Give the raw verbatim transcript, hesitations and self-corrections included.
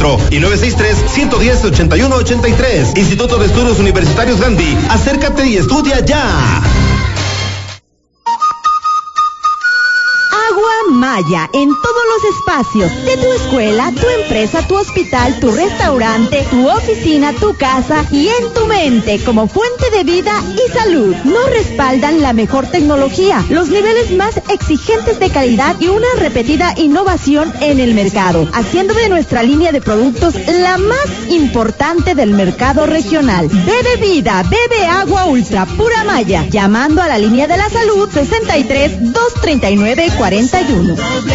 cuatro y nueve seis tres, uno uno cero, ocho uno ocho tres. Instituto de Estudios Universitarios Gandhi. Acércate y estudia ya. Agua Maya, en todos los espacios de tu escuela, tu empresa, tu hospital, tu restaurante, tu oficina, tu casa y en tu mente, como fuente de vida y salud. Nos respaldan la mejor tecnología, los niveles más exigentes de calidad y una repetida innovación en el mercado, haciendo de nuestra línea de productos la más importante del mercado regional. Bebe vida, bebe agua ultra pura Maya, llamando a la línea de la salud sesenta y tres, dos treinta y nueve, cuarenta y uno.